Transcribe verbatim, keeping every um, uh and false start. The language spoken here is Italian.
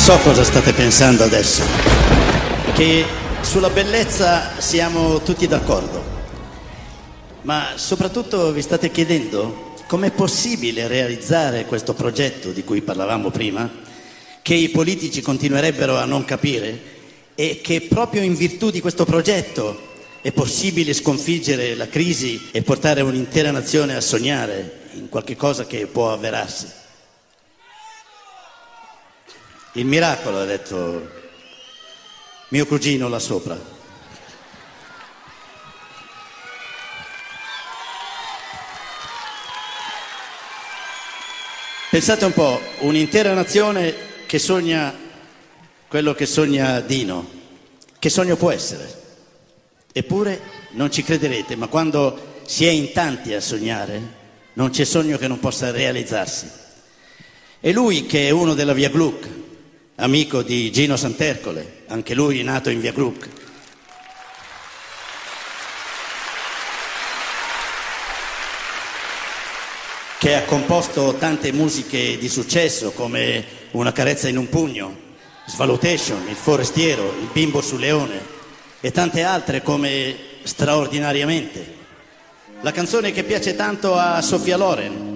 So cosa state pensando adesso, che sulla bellezza siamo tutti d'accordo, ma soprattutto vi state chiedendo com'è possibile realizzare questo progetto di cui parlavamo prima, che i politici continuerebbero a non capire e che proprio in virtù di questo progetto è possibile sconfiggere la crisi e portare un'intera nazione a sognare in qualche cosa che può avverarsi. Il miracolo, ha detto mio cugino là sopra. Pensate un po', un'intera nazione che sogna quello che sogna Dino. Che sogno può essere? Eppure non ci crederete, ma quando si è in tanti a sognare, non c'è sogno che non possa realizzarsi. E lui, che è uno della Via Gluck, amico di Gino Santercole, anche lui nato in Via Gluck, che ha composto tante musiche di successo come Una carezza in un pugno, Svalutation, Il forestiero, Il bimbo sul leone e tante altre come Straordinariamente. La canzone che piace tanto a Sofia Loren,